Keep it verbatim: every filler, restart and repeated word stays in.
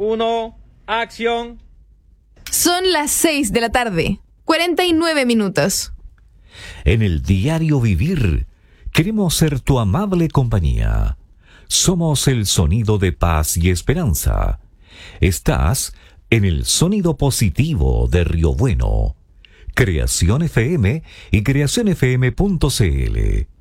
uno, acción. Son las seis de la tarde, cuarenta y nueve minutos. En el diario vivir, queremos ser tu amable compañía. Somos el sonido de paz y esperanza. Estás en el sonido positivo de Río Bueno. Creación F M y creación f m punto c l.